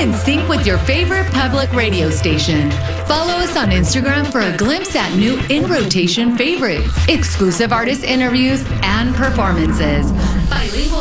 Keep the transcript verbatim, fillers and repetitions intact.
in sync with your favorite public radio station. Follow us on Instagram for a glimpse at new in rotation favorites, exclusive artist interviews, and performances. Bilingual